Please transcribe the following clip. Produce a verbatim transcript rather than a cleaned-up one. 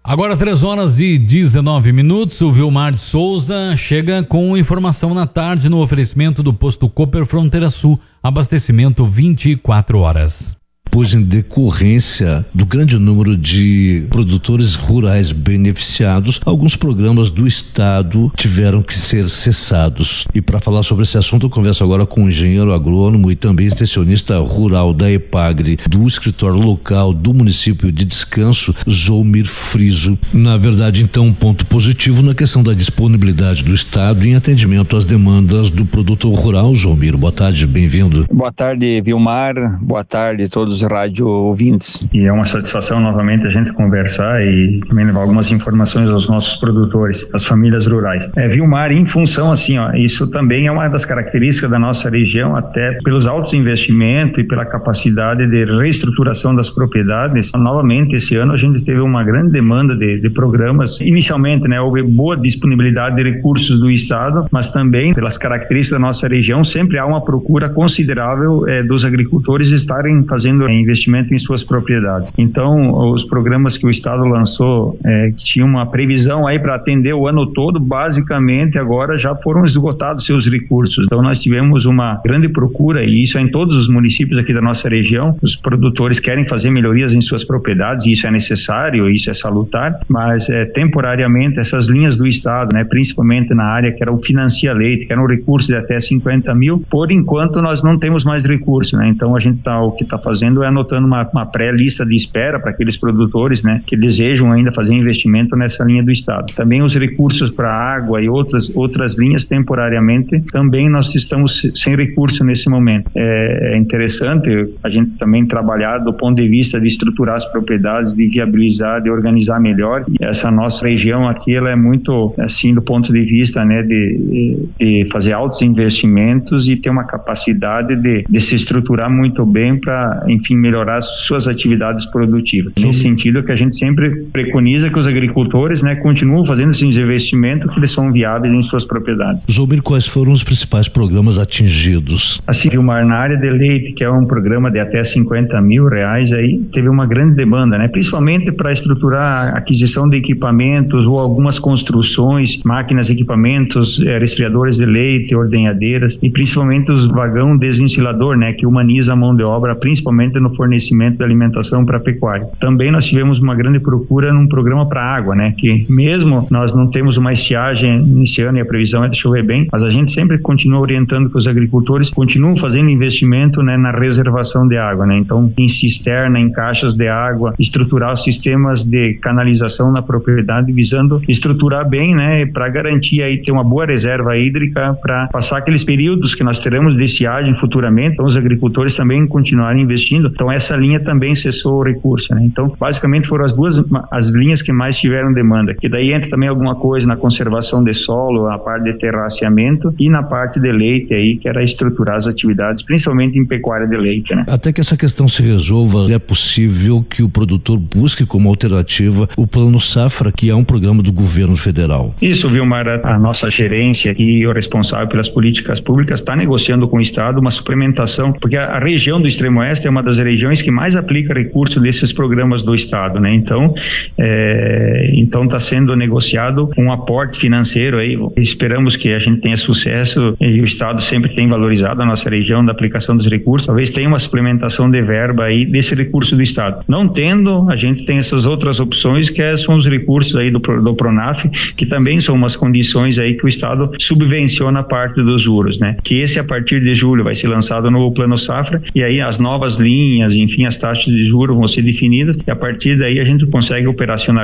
Agora três horas e dezenove minutos, o Vilmar de Souza chega com informação na tarde no oferecimento do posto Cooper Fronteira Sul, abastecimento vinte e quatro horas. Pois em decorrência do grande número de produtores rurais beneficiados, alguns programas do estado tiveram que ser cessados. E para falar sobre esse assunto, eu converso agora com o engenheiro agrônomo e também extensionista rural da EPAGRE, do escritório local do município de Descanso, Zolmir Friso. Na verdade, então, um ponto positivo na questão da disponibilidade do estado em atendimento às demandas do produtor rural. Zolmir, boa tarde, bem-vindo. Boa tarde, Vilmar, boa tarde a todos os rádio ouvintes. E é uma satisfação novamente a gente conversar e também levar algumas informações aos nossos produtores, às famílias rurais. É, Vilmar, em função assim, ó, isso também é uma das características da nossa região, até pelos altos investimentos e pela capacidade de reestruturação das propriedades. Novamente, esse ano a gente teve uma grande demanda de, de programas. Inicialmente, né, houve boa disponibilidade de recursos do estado, mas também pelas características da nossa região, sempre há uma procura considerável é, dos agricultores estarem fazendo investimento em suas propriedades. Então, os programas que o estado lançou, é, que tinha uma previsão aí para atender o ano todo, basicamente agora já foram esgotados seus recursos. Então, nós tivemos uma grande procura, e isso é em todos os municípios aqui da nossa região. Os produtores querem fazer melhorias em suas propriedades, e isso é necessário, isso é salutar, mas é, temporariamente essas linhas do estado, né, principalmente na área que era o Financia Leite, que era um recurso de até cinquenta mil, por enquanto nós não temos mais recurso, né? Então, a gente tá, o que está fazendo é anotando uma, uma pré-lista de espera para aqueles produtores, né, que desejam ainda fazer investimento nessa linha do estado. Também os recursos para água e outras outras linhas temporariamente, também nós estamos sem recurso nesse momento. É, é interessante a gente também trabalhar do ponto de vista de estruturar as propriedades, de viabilizar, de organizar melhor. E essa nossa região aqui, ela é muito assim do ponto de vista, né, de, de fazer altos investimentos e ter uma capacidade de, de se estruturar muito bem para, enfim, melhorar as suas atividades produtivas. Sim. Nesse sentido que a gente sempre preconiza que os agricultores, né, continuam fazendo esses investimentos que eles são viáveis em suas propriedades. Zolmir, quais foram os principais programas atingidos? Assim, Vilmar, na área de leite, que é um programa de até cinquenta mil reais, aí teve uma grande demanda, né, principalmente para estruturar a aquisição de equipamentos ou algumas construções, máquinas, equipamentos, é, resfriadores de leite, ordenhadeiras e principalmente os vagão desensilador, né, que humaniza a mão de obra, principalmente no fornecimento de alimentação para a pecuária. Também nós tivemos uma grande procura num programa para água, né, que mesmo nós não temos uma estiagem nesse ano e a previsão é de chover bem, mas a gente sempre continua orientando que os agricultores continuam fazendo investimento, né, na reservação de água, né, então em cisterna, em caixas de água, estruturar os sistemas de canalização na propriedade, visando estruturar bem, né, para garantir aí ter uma boa reserva hídrica para passar aqueles períodos que nós teremos de estiagem futuramente, então os agricultores também continuarem investindo. Então essa linha também cessou o recurso, né? Então basicamente foram as duas as linhas que mais tiveram demanda, que daí entra também alguma coisa na conservação de solo, a parte de terraceamento e na parte de leite aí, que era estruturar as atividades, principalmente em pecuária de leite, né? Até que essa questão se resolva, é possível que o produtor busque como alternativa o Plano Safra, que é um programa do governo federal. Isso, Vilmar, a nossa gerência e o responsável pelas políticas públicas está negociando com o estado uma suplementação, porque a, a região do Extremo Oeste é uma das regiões que mais aplica recursos desses programas do estado, né? Então, é, então está sendo negociado um aporte financeiro aí. Esperamos que a gente tenha sucesso e o estado sempre tem valorizado a nossa região da aplicação dos recursos. Talvez tenha uma suplementação de verba aí desse recurso do estado. Não tendo, a gente tem essas outras opções que são os recursos aí do, do Pronaf, que também são umas condições aí que o estado subvenciona a parte dos juros, né? Que esse a partir de julho vai ser lançado no Plano Safra e aí as novas linhas, enfim, as taxas de juros vão ser definidas e a partir daí a gente consegue operacionalizar